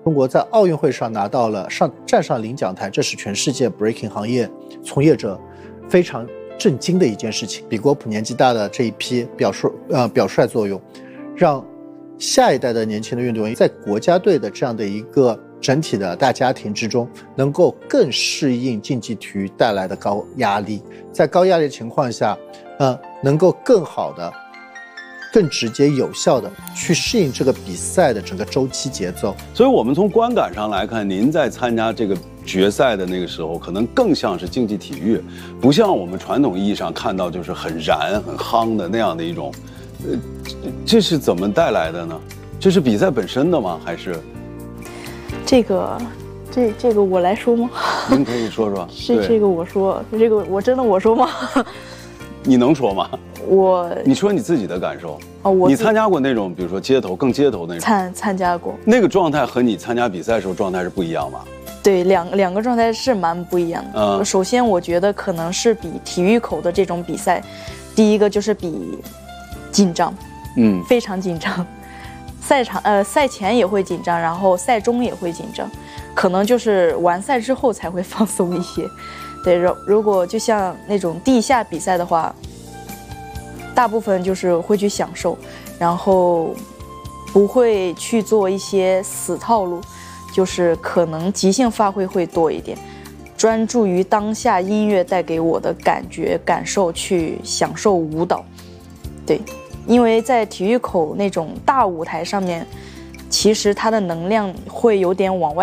中国在奥运会上拿到了站上领奖台，这是全世界 breaking 行业从业者非常震惊的一件事情。比国普年纪大的这一批表率作用，让下一代的年轻的运动员在国家队的这样的一个整体的大家庭之中，能够更适应竞技体育带来的高压力，在高压力的情况下，能够更好的、更直接有效的去适应这个比赛的整个周期节奏。 所以我们从观感上来看，您在参加这个决赛的那个时候，可能更像是竞技体育，不像我们传统意义上看到就是很燃、很夯的那样的一种。这是怎么带来的呢？这是比赛本身的吗？还是？这个我来说吗？ 您可以说说。 是这个我说，这个我真的我说吗？ 你能说吗？你说你自己的感受。你参加过那种，比如说更街头那种？ 参加过。 那个状态和你参加比赛的时候状态是不一样吧？ 对，两个状态是蛮不一样的。首先，我觉得可能是比体育口的这种比赛，第一个就是比紧张，非常紧张。赛前也会紧张，然后赛中也会紧张，可能就是完赛之后才会放松一些。对，如果就像那种地下比赛的话，大部分就是会去享受，然后不会去做一些死套路，就是可能即兴发挥会多一点，专注于当下音乐带给我的感觉感受去享受舞蹈。对，因为在体育口那种大舞台上面，其实它的能量会有点往外